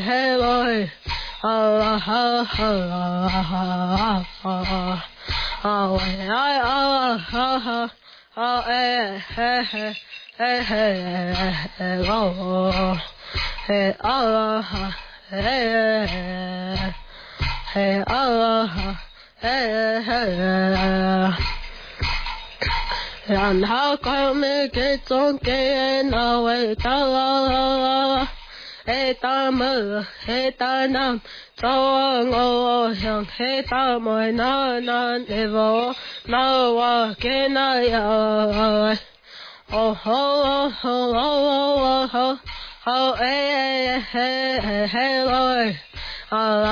And how come it gets okay and away hey tamil hey tanam so ngo yang hey tamoy na nevo no wa kenaya oh ho ho ho ho ho hey hey hey hey